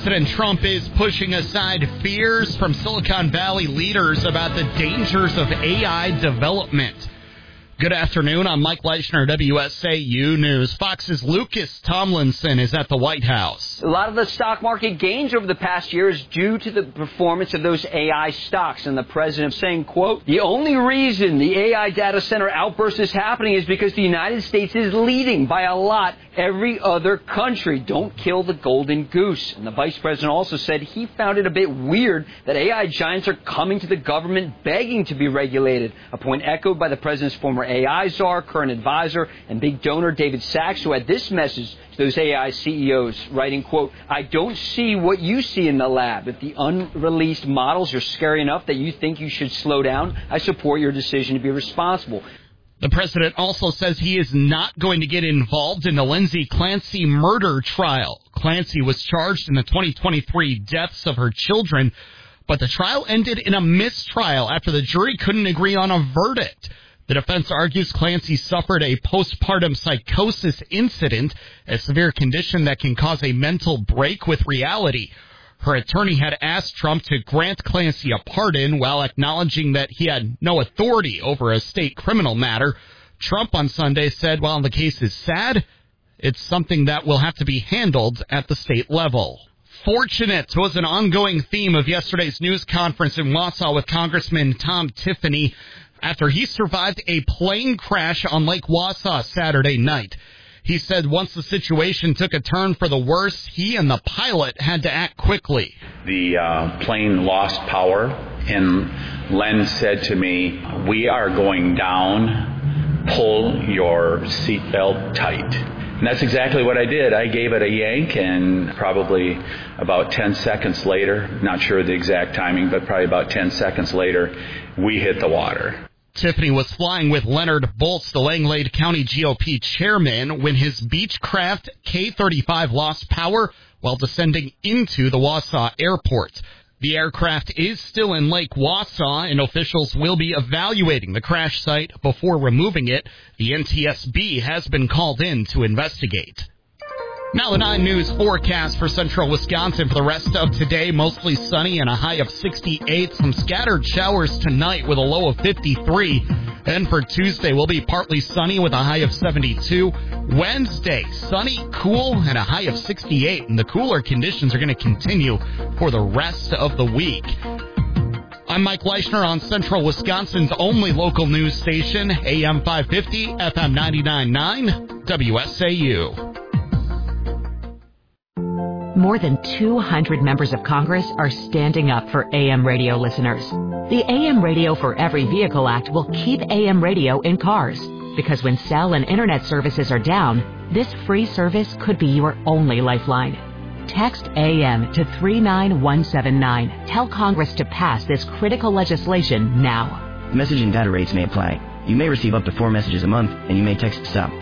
President Trump is pushing aside fears from Silicon Valley leaders about the dangers of AI development. Good afternoon. I'm Mike Leischner, WSAU News. Fox's Lucas Tomlinson is at the White House. A lot of the stock market gains over the past year is due to the performance of those AI stocks. And the president saying, quote, the only reason the AI data center outburst is happening is because the United States is leading by a lot every other country. Don't kill the golden goose. And the vice president also said he found it a bit weird that AI giants are coming to the government begging to be regulated, a point echoed by the president's former AI czar, current advisor, and big donor David Sacks, who had this message to those AI CEOs, writing, quote, I don't see what you see in the lab. If the unreleased models are scary enough that you think you should slow down, I support your decision to be responsible. The president also says he is not going to get involved in the Lindsay Clancy murder trial. Clancy was charged in the 2023 deaths of her children, but the trial ended in a mistrial after the jury couldn't agree on a verdict. The defense argues Clancy suffered a postpartum psychosis incident, a severe condition that can cause a mental break with reality. Her attorney had asked Trump to grant Clancy a pardon while acknowledging that he had no authority over a state criminal matter. Trump on Sunday said while the case is sad, it's something that will have to be handled at the state level. Fortunate was an ongoing theme of yesterday's news conference in Wausau with Congressman Tom Tiffany after he survived a plane crash on Lake Wausau Saturday night. He said once the situation took a turn for the worse, he and the pilot had to act quickly. The plane lost power, and Len said to me, we are going down, pull your seatbelt tight. And that's exactly what I did. I gave it a yank, and probably about 10 seconds later, not sure the exact timing, but probably about 10 seconds later, we hit the water. Tiffany was flying with Leonard Boltz, the Langlade County GOP chairman, when his Beechcraft K-35 lost power while descending into the Wausau airport. The aircraft is still in Lake Wausau, and officials will be evaluating the crash site before removing it. The NTSB has been called in to investigate. Now the 9 News forecast for central Wisconsin for the rest of today. Mostly sunny and a high of 68. Some scattered showers tonight with a low of 53. And for Tuesday, we'll be partly sunny with a high of 72. Wednesday, sunny, cool, and a high of 68. And the cooler conditions are going to continue for the rest of the week. I'm Mike Leischner on Central Wisconsin's only local news station, AM 550, FM 99.9, WSAU. More than 200 members of Congress are standing up for AM radio listeners. The AM Radio for Every Vehicle Act will keep AM radio in cars, because when cell and internet services are down, this free service could be your only lifeline. Text AM to 39179. Tell Congress to pass this critical legislation now. Message and data rates may apply. You may receive up to 4 messages a month, and you may text STOP